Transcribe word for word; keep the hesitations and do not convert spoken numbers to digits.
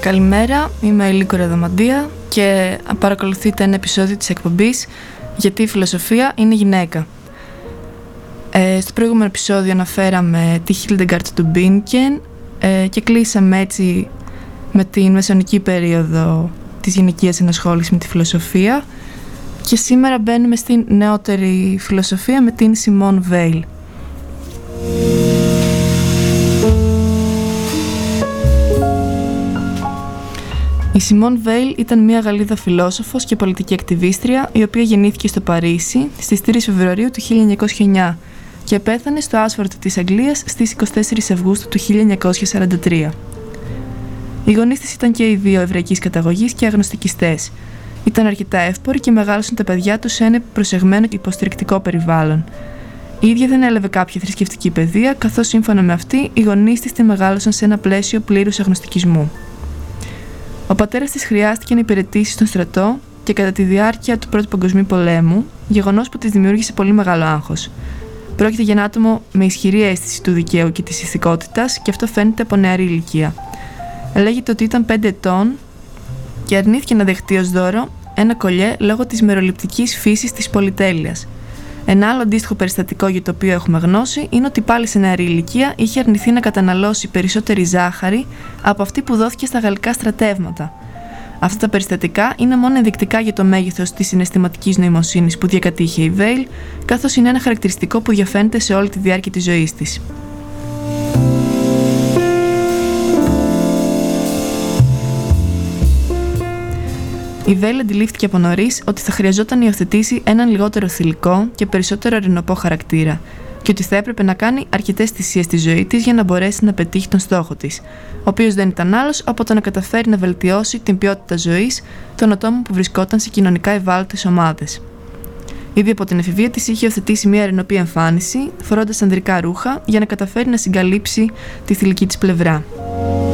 Καλημέρα, είμαι η Λίκο Ρεδομαντία και παρακολουθείτε ένα επεισόδιο της εκπομπής «Γιατί η φιλοσοφία είναι γυναίκα». Ε, στο προηγούμενο επεισόδιο αναφέραμε τη Hildegard του Bingen ε, και κλείσαμε έτσι με την μεσαιωνική περίοδο της γυναικείας ενασχόλησης με τη φιλοσοφία και σήμερα μπαίνουμε στην νεότερη φιλοσοφία με την Simone Weil. Η Simone Weil ήταν μια Γαλλίδα φιλόσοφος και πολιτική ακτιβίστρια, η οποία γεννήθηκε στο Παρίσι στις τρεις Φεβρουαρίου του χίλια εννιακόσια εννιά και πέθανε στο Άσφορντ της Αγγλίας στις είκοσι τέσσερις Αυγούστου του χίλια εννιακόσια σαράντα τρία. Οι γονείς της ήταν και οι δύο εβραϊκής καταγωγής και αγνωστικιστές. Ήταν αρκετά εύποροι και μεγάλωσαν τα παιδιά τους σε ένα προσεγμένο και υποστηρικτικό περιβάλλον. Η ίδια δεν έλαβε κάποια θρησκευτική παιδεία, καθώς σύμφωνα με αυτή, οι γονείς της τη μεγάλωσαν σε ένα πλαίσιο πλήρους αγνωστικισμού. Ο πατέρας της χρειάστηκε να υπηρετήσει στον στρατό και κατά τη διάρκεια του Πρώτου Παγκοσμίου Πολέμου, γεγονός που της δημιούργησε πολύ μεγάλο άγχος. Πρόκειται για ένα άτομο με ισχυρή αίσθηση του δικαίου και της ηθικότητας και αυτό φαίνεται από νεαρή ηλικία. Λέγεται ότι ήταν πέντε ετών και αρνήθηκε να δεχτεί ως δώρο ένα κολλιέ λόγω της μεροληπτικής φύσης της πολυτέλειας. Ένα άλλο αντίστοιχο περιστατικό για το οποίο έχουμε γνώση είναι ότι πάλι σε νεαρή ηλικία είχε αρνηθεί να καταναλώσει περισσότερη ζάχαρη από αυτή που δόθηκε στα γαλλικά στρατεύματα. Αυτά τα περιστατικά είναι μόνο ενδεικτικά για το μέγεθος της συναισθηματικής νοημοσύνης που διακατήχε η Weil, καθώς είναι ένα χαρακτηριστικό που διαφαίνεται σε όλη τη διάρκεια της ζωής της. Η Weil αντιλήφθηκε από νωρίς ότι θα χρειαζόταν να υιοθετήσει έναν λιγότερο θηλυκό και περισσότερο ειρηνοπό χαρακτήρα και ότι θα έπρεπε να κάνει αρκετές θυσίες στη ζωή της για να μπορέσει να πετύχει τον στόχο της, ο οποίος δεν ήταν άλλος από το να καταφέρει να βελτιώσει την ποιότητα ζωής των ατόμων που βρισκόταν σε κοινωνικά ευάλωτες ομάδες. Ήδη από την εφηβεία της είχε υιοθετήσει μια ειρηνοπή εμφάνιση, φορώντας ανδρικά ρούχα για να καταφέρει να συγκαλύψει τη θηλυκή της πλευρά.